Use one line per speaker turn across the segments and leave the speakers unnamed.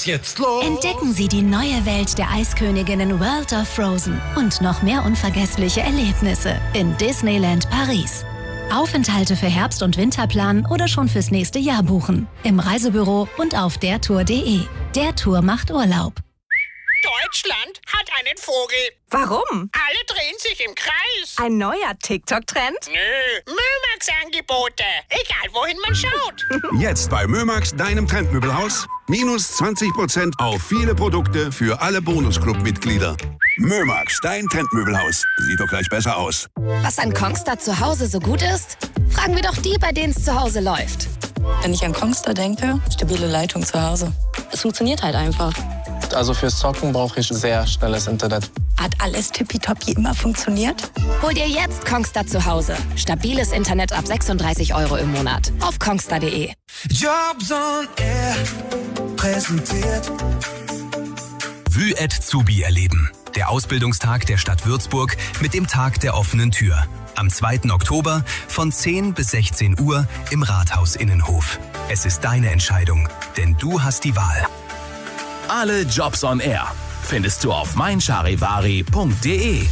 geht's jetzt los.
Entdecken Sie die neue Welt der Eisköniginnen World of Frozen und noch mehr unvergessliche Erlebnisse in Disneyland Paris. Aufenthalte für Herbst- und Winterplan oder schon fürs nächste Jahr buchen. Im Reisebüro und auf dertour.de. Der Tour macht Urlaub.
Deutschland hat einen Vogel.
Warum?
Alle drehen sich im Kreis.
Ein neuer TikTok-Trend?
Nö, Mömax-Angebote. Egal, wohin man schaut.
Jetzt bei Mömax, deinem Trendmöbelhaus. Minus 20% auf viele Produkte für alle Bonusclub-Mitglieder. Mömax, dein Trendmöbelhaus. Sieht doch gleich besser aus.
Was an Kongstar zu Hause so gut ist? Fragen wir doch die, bei denen es zu Hause läuft.
Wenn ich an Kongstar denke, stabile Leitung zu Hause. Es funktioniert halt einfach.
Also fürs Zocken brauche ich sehr schnelles Internet.
Hat alles tippitoppi immer funktioniert?
Hol dir jetzt Kongstar zu Hause. Stabiles Internet ab 36 € im Monat. Auf kongstar.de.
Jobs on Air präsentiert.
Vue@Zubi erleben. Der Ausbildungstag der Stadt Würzburg mit dem Tag der offenen Tür. Am 2. Oktober von 10 bis 16 Uhr im Rathaus-Innenhof. Es ist deine Entscheidung, denn du hast die Wahl.
Alle Jobs on Air findest du auf meincharivari.de.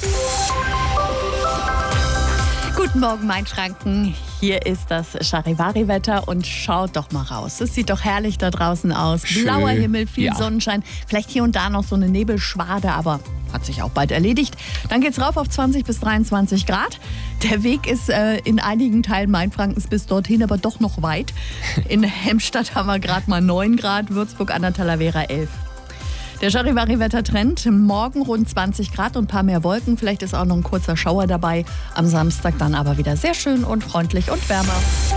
Guten Morgen, Mainfranken. Hier ist das Charivari-Wetter und schaut doch mal raus. Es sieht doch herrlich da draußen aus.
Schön.
Blauer Himmel, viel Sonnenschein. Vielleicht hier und da noch so eine Nebelschwade, aber hat sich auch bald erledigt. Dann geht's rauf auf 20 bis 23 Grad. Der Weg ist in einigen Teilen Mainfrankens bis dorthin aber doch noch weit. In Hemstadt haben wir gerade mal 9 Grad, Würzburg an der Talavera 11. Der Charivari-Wettertrend, morgen rund 20 Grad und ein paar mehr Wolken. Vielleicht ist auch noch ein kurzer Schauer dabei. Am Samstag dann aber wieder sehr schön und freundlich und wärmer.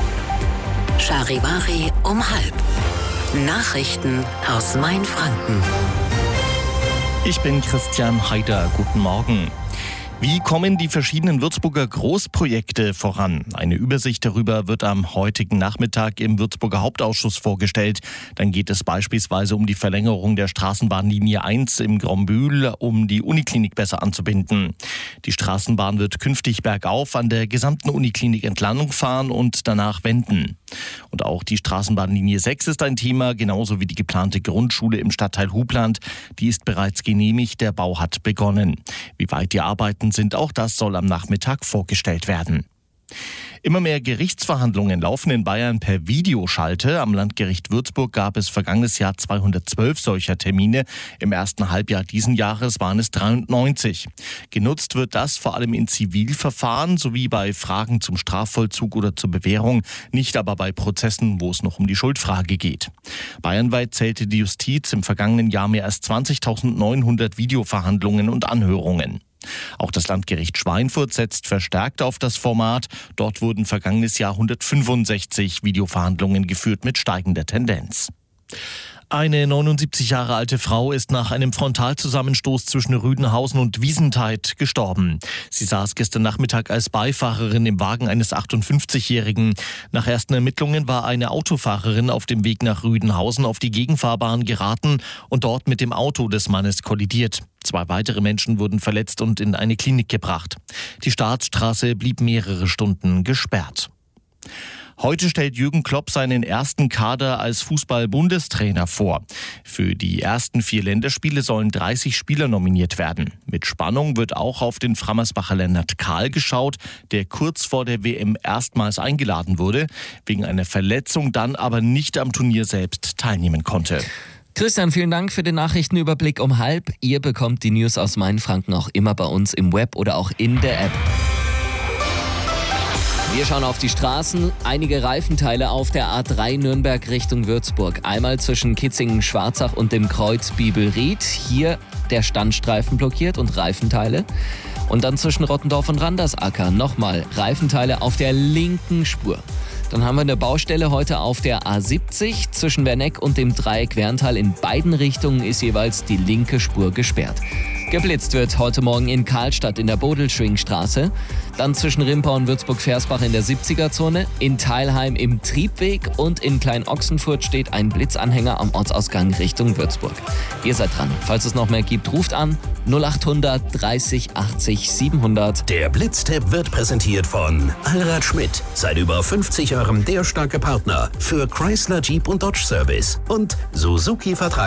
Charivari um 12:30. Nachrichten aus Mainfranken.
Ich bin Christian Haider. Guten Morgen. Wie kommen die verschiedenen Würzburger Großprojekte voran? Eine Übersicht darüber wird am heutigen Nachmittag im Würzburger Hauptausschuss vorgestellt. Dann geht es beispielsweise um die Verlängerung der Straßenbahnlinie 1 im Grombühl, um die Uniklinik besser anzubinden. Die Straßenbahn wird künftig bergauf an der gesamten Uniklinik entlang fahren und danach wenden. Und auch die Straßenbahnlinie 6 ist ein Thema, genauso wie die geplante Grundschule im Stadtteil Hubland. Die ist bereits genehmigt, der Bau hat begonnen. Wie weit die Arbeiten sind, auch das soll am Nachmittag vorgestellt werden. Immer mehr Gerichtsverhandlungen laufen in Bayern per Videoschalte. Am Landgericht Würzburg gab es vergangenes Jahr 212 solcher Termine. Im ersten Halbjahr diesen Jahres waren es 93. Genutzt wird das vor allem in Zivilverfahren sowie bei Fragen zum Strafvollzug oder zur Bewährung, nicht aber bei Prozessen, wo es noch um die Schuldfrage geht. Bayernweit zählte die Justiz im vergangenen Jahr mehr als 20.900 Videoverhandlungen und Anhörungen. Auch das Landgericht Schweinfurt setzt verstärkt auf das Format. Dort wurden vergangenes Jahr 165 Videoverhandlungen geführt mit steigender Tendenz. Eine 79 Jahre alte Frau ist nach einem Frontalzusammenstoß zwischen Rüdenhausen und Wiesentheid gestorben. Sie saß gestern Nachmittag als Beifahrerin im Wagen eines 58-Jährigen. Nach ersten Ermittlungen war eine Autofahrerin auf dem Weg nach Rüdenhausen auf die Gegenfahrbahn geraten und dort mit dem Auto des Mannes kollidiert. 2 weitere Menschen wurden verletzt und in eine Klinik gebracht. Die Staatsstraße blieb mehrere Stunden gesperrt. Heute stellt Jürgen Klopp seinen ersten Kader als Fußball-Bundestrainer vor. Für die ersten 4 Länderspiele sollen 30 Spieler nominiert werden. Mit Spannung wird auch auf den Frammersbacher Lennart Kahl geschaut, der kurz vor der WM erstmals eingeladen wurde, wegen einer Verletzung dann aber nicht am Turnier selbst teilnehmen konnte.
Christian, vielen Dank für den Nachrichtenüberblick um 12:30. Ihr bekommt die News aus Mainfranken auch immer bei uns im Web oder auch in der App. Wir schauen auf die Straßen. Einige Reifenteile auf der A3 Nürnberg Richtung Würzburg. Einmal zwischen Kitzingen-Schwarzach und dem Kreuz Bibelried. Hier der Standstreifen blockiert und Reifenteile. Und dann zwischen Rottendorf und Randersacker nochmal Reifenteile auf der linken Spur. Dann haben wir eine Baustelle heute auf der A70. Zwischen Werneck und dem Dreieck Werntal in beiden Richtungen ist jeweils die linke Spur gesperrt. Geblitzt wird heute Morgen in Karlstadt in der Bodelschwingstraße. Dann zwischen Rimpau und Würzburg-Versbach in der 70er-Zone. In Teilheim im Triebweg und in Klein-Ochsenfurt steht ein Blitzanhänger am Ortsausgang Richtung Würzburg. Ihr seid dran. Falls es noch mehr gibt, ruft an 0800 30 80 700.
Der Blitztipp wird präsentiert von Allrad Schmidt. Seit über 50 Jahren der starke Partner für Chrysler, Jeep und Dodge Service. Und Suzuki Vertrag